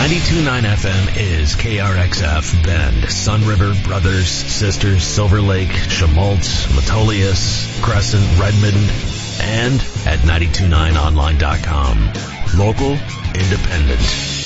92.9 FM is KRXF Bend, Sun River, Brothers, Sisters, Silver Lake, Schmaltz, Metolius, Crescent, Redmond, and at 929online.com. Local, independent.